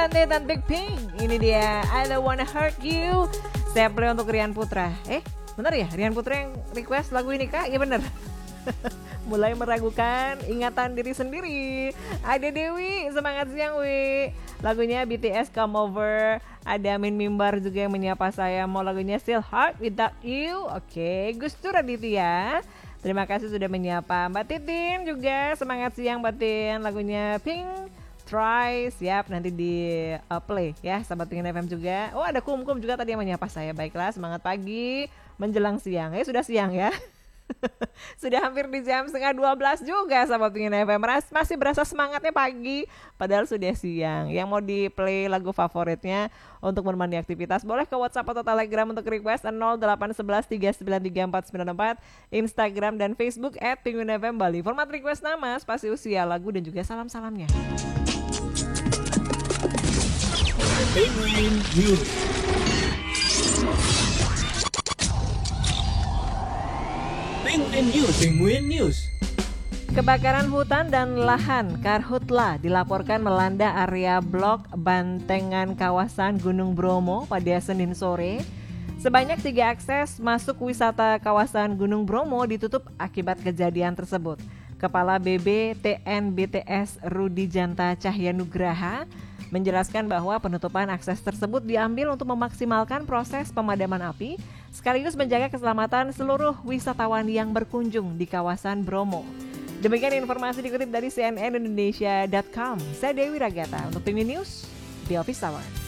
Dan Big Pink, ini dia I Don't Wanna Hurt You. Saya play untuk Rian Putra. Bener ya? Rian Putra yang request lagu ini kak? Iya bener. Mulai meragukan ingatan diri sendiri. Ada Dewi, semangat siang Wi. Lagunya BTS Come Over. Ada Min Mimbar juga yang menyapa saya. Mau lagunya Still Heart Without You. Oke, Gustur Aditya, terima kasih sudah menyapa. Mbak Titin juga semangat siang Mbak Titin. Lagunya Pink Try, siap nanti di play ya Sahabat Pingin FM juga. Oh ada Kum juga tadi yang menyapa saya. Baiklah, semangat pagi menjelang siang. Sudah siang ya. Sudah hampir di jam 11:30 juga Sahabat Pingin FM. Masih berasa semangatnya pagi padahal sudah siang. Yang mau di play lagu favoritnya untuk menemani aktivitas boleh ke WhatsApp atau Telegram untuk request 0811 393494, Instagram dan Facebook @pinguinfm Bali. Format request nama, spasi usia, lagu dan juga salam-salamnya. Penguin News. Penguin News. Kebakaran hutan dan lahan Karhutla dilaporkan melanda area blok Bantengan kawasan Gunung Bromo pada Senin sore. Sebanyak 3 akses masuk wisata kawasan Gunung Bromo ditutup akibat kejadian tersebut. Kepala BBTN BTS Rudi Janta Cahyanugraha menjelaskan bahwa penutupan akses tersebut diambil untuk memaksimalkan proses pemadaman api sekaligus menjaga keselamatan seluruh wisatawan yang berkunjung di kawasan Bromo. Demikian informasi dikutip dari cnnindonesia.com. Saya Dewi Ragata untuk Penguin News, The Office Hour.